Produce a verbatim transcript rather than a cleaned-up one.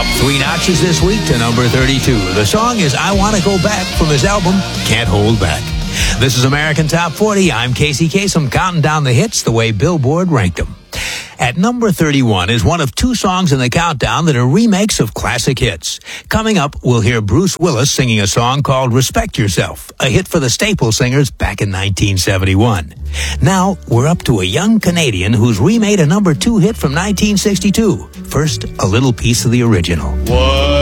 Up three notches this week to number thirty-two. The song is I Wanna Go Back from his album Can't Hold Back. This is American Top forty. I'm Casey Kasem, counting down the hits the way Billboard ranked them. At number thirty-one is one of two songs in the countdown that are remakes of classic hits. Coming up, we'll hear Bruce Willis singing a song called Respect Yourself, a hit for the Staple Singers back in nineteen seventy-one. Now, we're up to a young Canadian who's remade a number two hit from nineteen sixty-two. First, a little piece of the original. What?